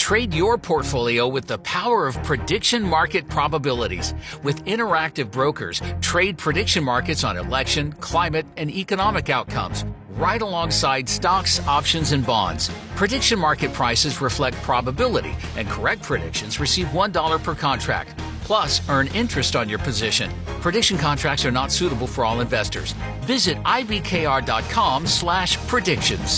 Trade your portfolio with the power of prediction market probabilities. With interactive brokers, trade prediction markets on election, climate, and economic outcomes, right alongside stocks, options, and bonds. Prediction market prices reflect probability, and correct predictions receive $1 per contract. Plus, earn interest on your position. Prediction contracts are not suitable for all investors. Visit ibkr.com/predictions.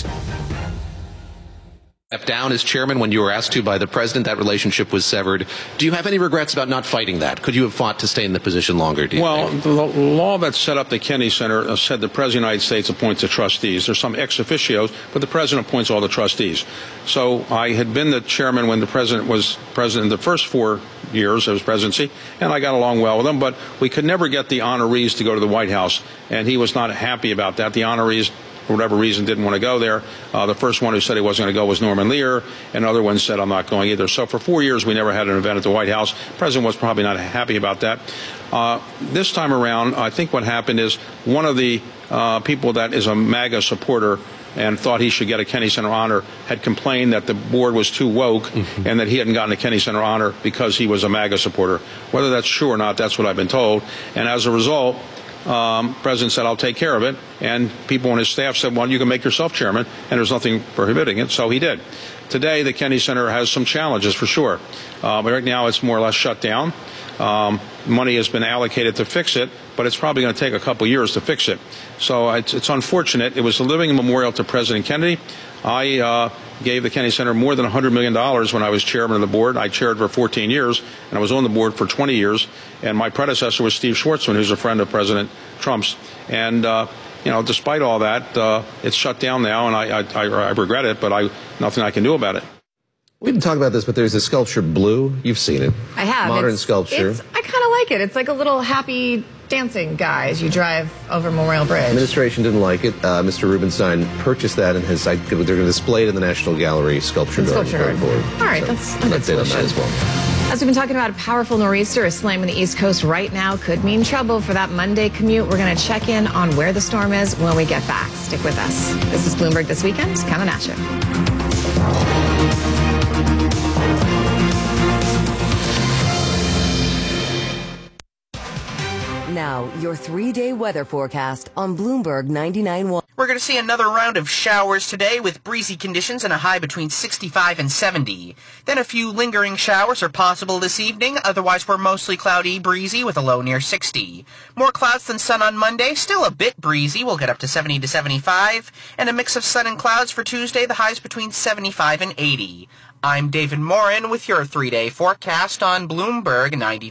Stepped down as chairman when you were asked to by the president. That relationship was severed. Do you have any regrets about not fighting that? Could you have fought to stay in the position longer, do you think? The law that set up the Kennedy Center said the President of the United States appoints the trustees. There's some ex officios, but the President appoints all the trustees. So I had been the chairman when the President was president the first 4 years of his presidency, and I got along well with him, but we could never get the honorees to go to the White House, and he was not happy about that. The honorees, for whatever reason, didn't want to go there. The first one who said he wasn't going to go was Norman Lear, and other ones said, I'm not going either. So for 4 years, we never had an event at the White House. The president was probably not happy about that. This time around, I think what happened is one of the people that is a MAGA supporter and thought he should get a Kennedy Center honor had complained that the board was too woke and that he hadn't gotten a Kennedy Center honor because he was a MAGA supporter. Whether that's true or not, that's what I've been told. And as a result, President said, I'll take care of it. And people on his staff said, well, you can make yourself chairman, and there's nothing prohibiting it. So he did. Today, the Kennedy Center has some challenges for sure. But right now, it's more or less shut down. Money has been allocated to fix it, but it's probably going to take a couple years to fix it. So it's unfortunate. It was a living memorial to President Kennedy. I gave the Kennedy Center more than $100 million when I was chairman of the board. I chaired for 14 years, and I was on the board for 20 years. And my predecessor was Steve Schwarzman, who's a friend of President Trump's. And, despite all that, it's shut down now, and I regret it, but nothing I can do about it. We didn't talk about this, but there's a sculpture, Blue. You've seen it. I have. Modern sculpture. I kind of like it. It's like a little happy dancing guy as you drive over Memorial Bridge. Administration didn't like it. Mr. Rubenstein purchased that, and they're going to display it in the National Gallery Sculpture Garden going forward. All right, that's a good solution. As well. As we've been talking about, a powerful nor'easter is slamming the East Coast right now. Could mean trouble for that Monday commute. We're going to check in on where the storm is when we get back. Stick with us. This is Bloomberg This Weekend, coming at you. Now, your 3-day weather forecast on Bloomberg 99.1. We're going to see another round of showers today with breezy conditions and a high between 65 and 70. Then a few lingering showers are possible this evening. Otherwise, we're mostly cloudy, breezy with a low near 60. More clouds than sun on Monday. Still a bit breezy. We'll get up to 70 to 75. And a mix of sun and clouds for Tuesday. The highs between 75 and 80. I'm David Morin with your 3-day forecast on Bloomberg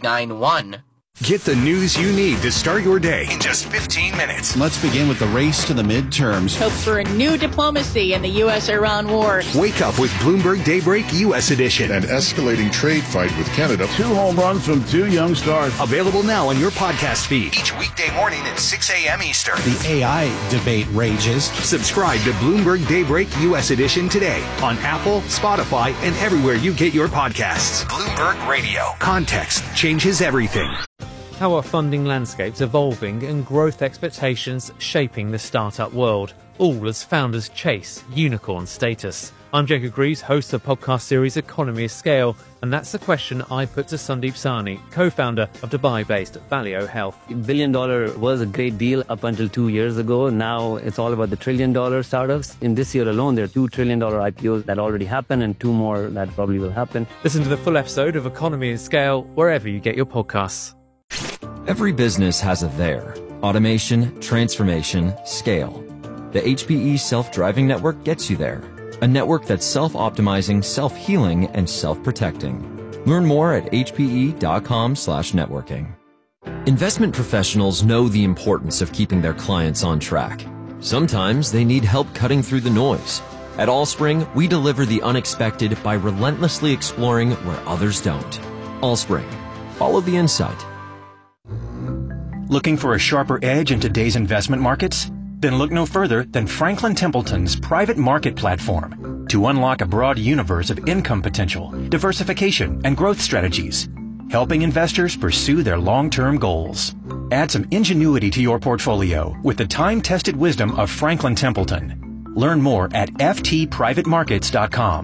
99.1. Get the news you need to start your day in just 15 minutes. Let's begin with the race to the midterms. Hope for a new diplomacy in the U.S.-Iran war. Wake up with Bloomberg Daybreak U.S. Edition. An escalating trade fight with Canada. 2 home runs from 2 young stars. Available now on your podcast feed. Each weekday morning at 6 a.m. Eastern. The AI debate rages. Subscribe to Bloomberg Daybreak U.S. Edition today on Apple, Spotify, and everywhere you get your podcasts. Bloomberg Radio. Context changes everything. How are funding landscapes evolving and growth expectations shaping the startup world, all as founders chase unicorn status? I'm Jacob Greaves, host of the podcast series Economy of Scale, and that's the question I put to Sandeep Sahni, co-founder of Dubai-based Valeo Health. $1 billion was a great deal up until 2 years ago. Now it's all about the $1 trillion startups. In this year alone, there are $2 trillion IPOs that already happened and 2 more that probably will happen. Listen to the full episode of Economy of Scale wherever you get your podcasts. Every business has a there. Automation, transformation, scale. The HPE Self-Driving Network gets you there. A network that's self-optimizing, self-healing, and self-protecting. Learn more at hpe.com/networking. Investment professionals know the importance of keeping their clients on track. Sometimes they need help cutting through the noise. At Allspring, we deliver the unexpected by relentlessly exploring where others don't. Allspring. Follow the insight. Looking for a sharper edge in today's investment markets? Then look no further than Franklin Templeton's private market platform to unlock a broad universe of income potential, diversification, and growth strategies, helping investors pursue their long-term goals. Add some ingenuity to your portfolio with the time-tested wisdom of Franklin Templeton. Learn more at ftprivatemarkets.com.